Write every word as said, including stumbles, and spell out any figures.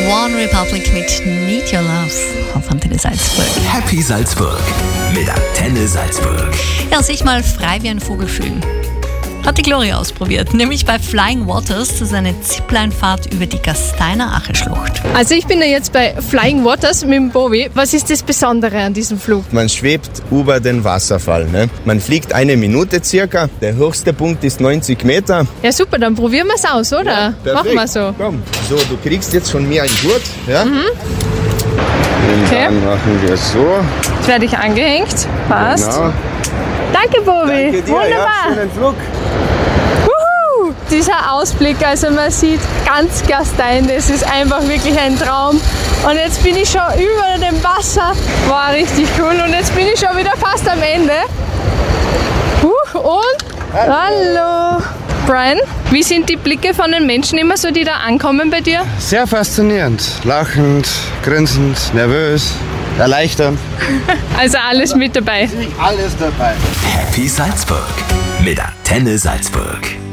One Republic mit Need Your Love auf Antenne Salzburg. Happy Salzburg mit Antenne Salzburg. Ja, sich mal frei wie ein Vogel fühlen. Hat die Gloria ausprobiert, nämlich bei Flying Waters. Das ist eine Zipline-Fahrt über die Gasteiner Ache-Schlucht. Also ich bin ja jetzt bei Flying Waters mit dem Bovi. Was ist das Besondere an diesem Flug? Man schwebt über den Wasserfall. Ne? Man fliegt eine Minute circa. Der höchste Punkt ist neunzig Meter. Ja super, dann probieren wir es aus, oder? Ja, machen wir so. Komm. So, du kriegst jetzt von mir einen Gurt. Ja? Mhm. Und Okay. dann machen wir so. Jetzt werde ich angehängt. Passt. Genau. Danke, Bovi. Danke dir, Wunderbar. ja, schönen Flug. Wuhu! Dieser Ausblick, also man sieht ganz Gastein, das ist einfach wirklich ein Traum. Und jetzt bin ich schon über dem Wasser. War richtig cool. Und jetzt bin ich schon wieder fast am Ende. Huch, und hallo. Brian, wie sind die Blicke von den Menschen immer so, die da ankommen bei dir? Sehr faszinierend. Lachend, grinsend, nervös, erleichternd. Also alles mit dabei. Alles dabei. Happy Salzburg mit Antenne Salzburg.